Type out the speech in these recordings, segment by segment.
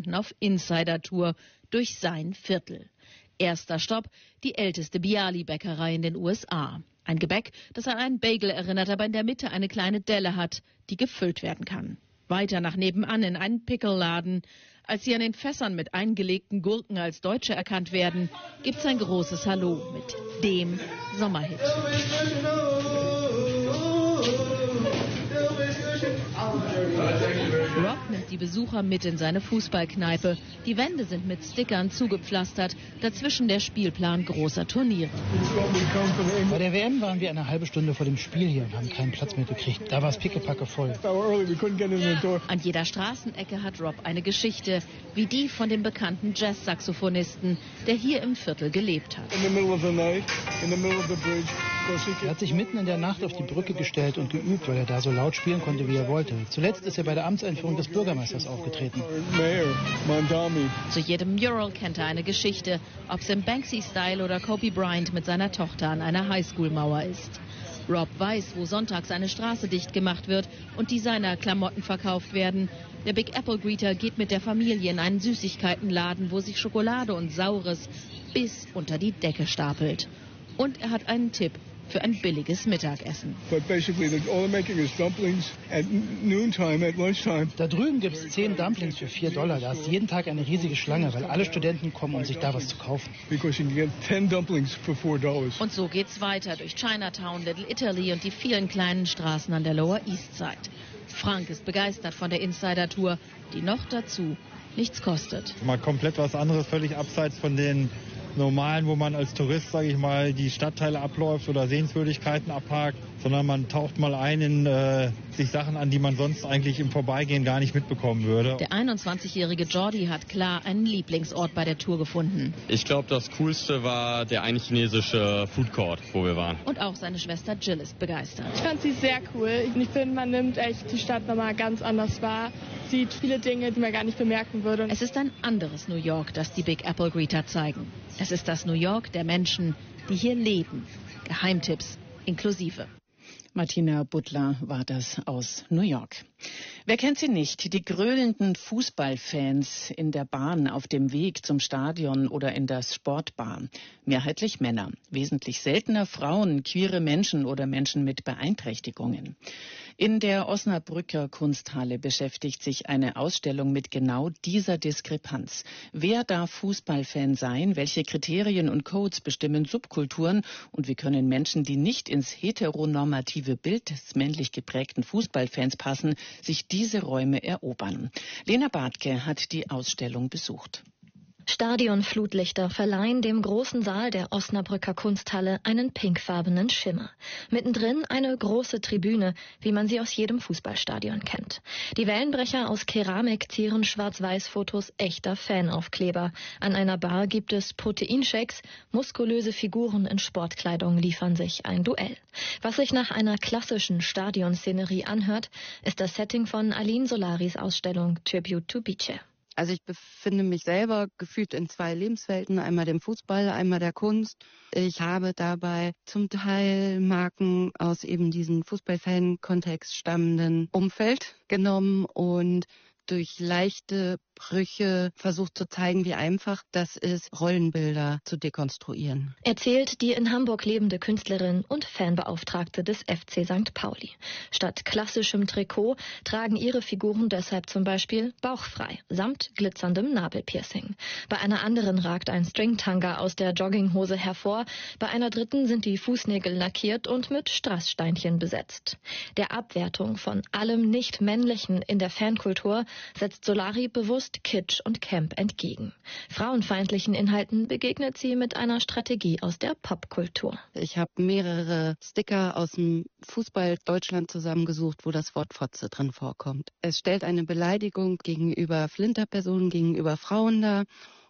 Stunden auf Insider-Tour durch sein Viertel. Erster Stopp, die älteste Bialy-Bäckerei in den USA. Ein Gebäck, das an einen Bagel erinnert, aber in der Mitte eine kleine Delle hat, die gefüllt werden kann. Weiter nach nebenan in einen Pickle-Laden. Als sie an den Fässern mit eingelegten Gurken als Deutsche erkannt werden, gibt's ein großes Hallo mit dem Sommerhit. Rob nimmt die Besucher mit in seine Fußballkneipe. Die Wände sind mit Stickern zugepflastert, dazwischen der Spielplan großer Turniere. Bei der WM waren wir eine halbe Stunde vor dem Spiel hier und haben keinen Platz mehr gekriegt. Da war es pickepacke voll. An jeder Straßenecke hat Rob eine Geschichte, wie die von dem bekannten Jazz-Saxophonisten, der hier im Viertel gelebt hat. Er hat sich mitten in der Nacht auf die Brücke gestellt und geübt, weil er da so laut spielen konnte, wie er wollte. Zuletzt ist er bei der Amtseinführung des Bürgermeisters aufgetreten. Zu jedem Mural kennt er eine Geschichte, ob es im Banksy-Style oder Kobe Bryant mit seiner Tochter an einer Highschool-Mauer ist. Rob weiß, wo sonntags eine Straße dicht gemacht wird und Designer-Klamotten verkauft werden. Der Big Apple Greeter geht mit der Familie in einen Süßigkeitenladen, wo sich Schokolade und Saures bis unter die Decke stapelt. Und er hat einen Tipp für ein billiges Mittagessen. Da drüben gibt es 10 Dumplings für $4. Da ist jeden Tag eine riesige Schlange, weil alle Studenten kommen, um sich da was zu kaufen. Und so geht's weiter durch Chinatown, Little Italy und die vielen kleinen Straßen an der Lower East Side. Frank ist begeistert von der Insider-Tour, die noch dazu nichts kostet. Mal komplett was anderes, völlig abseits von den normalen, wo man als Tourist, sage ich mal, die Stadtteile abläuft oder Sehenswürdigkeiten abhakt, sondern man taucht mal ein in sich Sachen an, die man sonst eigentlich im Vorbeigehen gar nicht mitbekommen würde. Der 21-jährige Jordi hat klar einen Lieblingsort bei der Tour gefunden. Ich glaube, das Coolste war der eine chinesische Food Court, wo wir waren. Und auch seine Schwester Jill ist begeistert. Ich fand sie sehr cool. Ich finde, man nimmt echt die Stadt nochmal ganz anders wahr. Sieht viele Dinge, die man gar nicht bemerken würde. Es ist ein anderes New York, das die Big Apple Greeter zeigen. Es ist das New York der Menschen, die hier leben. Geheimtipps inklusive. Martina Butler war das aus New York. Wer kennt sie nicht? Die gröhlenden Fußballfans in der Bahn, auf dem Weg zum Stadion oder in der Sportbar. Mehrheitlich Männer, wesentlich seltener Frauen, queere Menschen oder Menschen mit Beeinträchtigungen. In der Osnabrücker Kunsthalle beschäftigt sich eine Ausstellung mit genau dieser Diskrepanz. Wer darf Fußballfan sein? Welche Kriterien und Codes bestimmen Subkulturen? Und wie können Menschen, die nicht ins heteronormative Bild des männlich geprägten Fußballfans passen, sich diese Räume erobern? Lena Bartke hat die Ausstellung besucht. Stadionflutlichter verleihen dem großen Saal der Osnabrücker Kunsthalle einen pinkfarbenen Schimmer. Mittendrin eine große Tribüne, wie man sie aus jedem Fußballstadion kennt. Die Wellenbrecher aus Keramik zieren Schwarz-Weiß-Fotos echter Fanaufkleber. An einer Bar gibt es Proteinshakes, muskulöse Figuren in Sportkleidung liefern sich ein Duell. Was sich nach einer klassischen Stadionszenerie anhört, ist das Setting von Aline Solaris Ausstellung Tribute to Biche. Also ich befinde mich selber gefühlt in 2 Lebenswelten, einmal dem Fußball, einmal der Kunst. Ich habe dabei zum Teil Marken aus eben diesem Fußballfan-Kontext stammenden Umfeld genommen und durch leichte Brüche versucht zu zeigen, wie einfach das ist, Rollenbilder zu dekonstruieren. Erzählt die in Hamburg lebende Künstlerin und Fanbeauftragte des FC St. Pauli. Statt klassischem Trikot tragen ihre Figuren deshalb zum Beispiel bauchfrei, samt glitzerndem Nabelpiercing. Bei einer anderen ragt ein Stringtanga aus der Jogginghose hervor, bei einer dritten sind die Fußnägel lackiert und mit Strasssteinchen besetzt. Der Abwertung von allem Nicht-Männlichen in der Fankultur setzt Solari bewusst Kitsch und Camp entgegen. Frauenfeindlichen Inhalten begegnet sie mit einer Strategie aus der Popkultur. Ich habe mehrere Sticker aus dem Fußball Deutschland zusammengesucht, wo das Wort Fotze drin vorkommt. Es stellt eine Beleidigung gegenüber Flinterpersonen, gegenüber Frauen dar.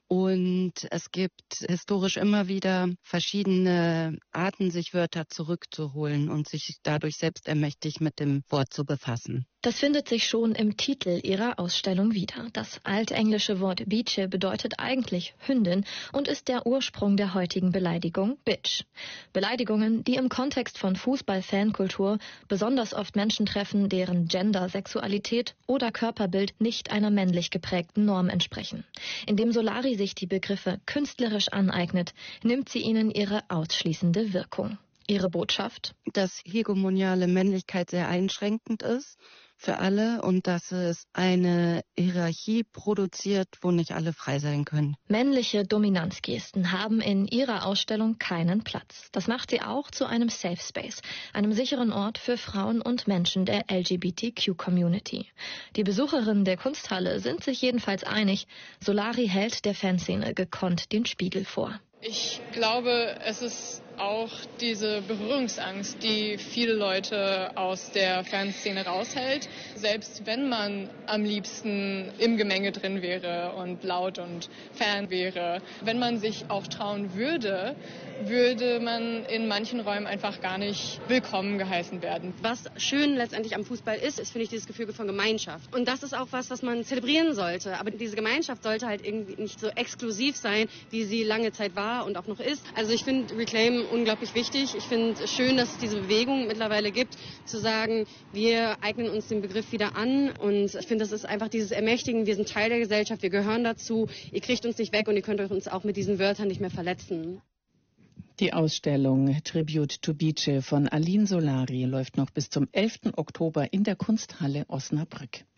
Und es gibt historisch immer wieder verschiedene Arten, sich Wörter zurückzuholen und sich dadurch selbst ermächtigt mit dem Wort zu befassen. Das findet sich schon im Titel ihrer Ausstellung wieder. Das altenglische Wort Biche bedeutet eigentlich Hündin und ist der Ursprung der heutigen Beleidigung Bitch. Beleidigungen, die im Kontext von Fußball-Fankultur besonders oft Menschen treffen, deren Gender, Sexualität oder Körperbild nicht einer männlich geprägten Norm entsprechen. Indem Solari sich die Begriffe künstlerisch aneignet, nimmt sie ihnen ihre ausschließende Wirkung. Ihre Botschaft? Dass hegemoniale Männlichkeit sehr einschränkend ist für alle und dass es eine Hierarchie produziert, wo nicht alle frei sein können. Männliche Dominanzgesten haben in ihrer Ausstellung keinen Platz. Das macht sie auch zu einem Safe Space, einem sicheren Ort für Frauen und Menschen der LGBTQ-Community. Die Besucherinnen der Kunsthalle sind sich jedenfalls einig, Solari hält der Fanszene gekonnt den Spiegel vor. Ich glaube, es ist auch diese Berührungsangst, die viele Leute aus der Fanszene raushält. Selbst wenn man am liebsten im Gemenge drin wäre und laut und Fan wäre, wenn man sich auch trauen würde, würde man in manchen Räumen einfach gar nicht willkommen geheißen werden. Was schön letztendlich am Fußball ist, finde ich dieses Gefühl von Gemeinschaft. Und das ist auch was man zelebrieren sollte. Aber diese Gemeinschaft sollte halt irgendwie nicht so exklusiv sein, wie sie lange Zeit war und auch noch ist. Also ich finde Reclaim unglaublich wichtig. Ich finde es schön, dass es diese Bewegung mittlerweile gibt, zu sagen, wir eignen uns den Begriff wieder an. Und ich finde, das ist einfach dieses Ermächtigen, wir sind Teil der Gesellschaft, wir gehören dazu. Ihr kriegt uns nicht weg und ihr könnt uns auch mit diesen Wörtern nicht mehr verletzen. Die Ausstellung Tribute to Biche von Aline Solari läuft noch bis zum 11. Oktober in der Kunsthalle Osnabrück.